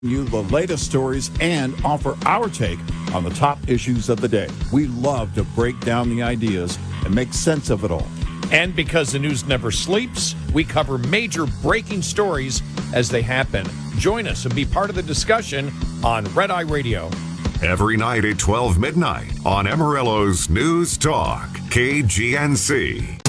You the latest stories and offer our take on the top issues of the day. We love to break down the ideas and make sense of it all. And because the news never sleeps, we cover major breaking stories as they happen. Join us and be part of the discussion on Red Eye Radio. Every night at 12 midnight on Amarillo's News Talk, KGNC.